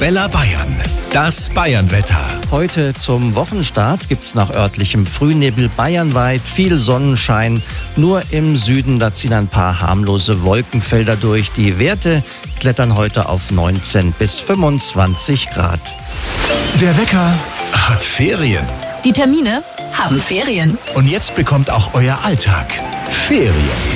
Arabella Bayern. Das Bayernwetter. Heute zum Wochenstart gibt's nach örtlichem Frühnebel bayernweit viel Sonnenschein. Nur im Süden, da ziehen ein paar harmlose Wolkenfelder durch. Die Werte klettern heute auf 19 bis 25 Grad. Der Wecker hat Ferien. Die Termine haben Ferien. Und jetzt bekommt auch euer Alltag Ferien.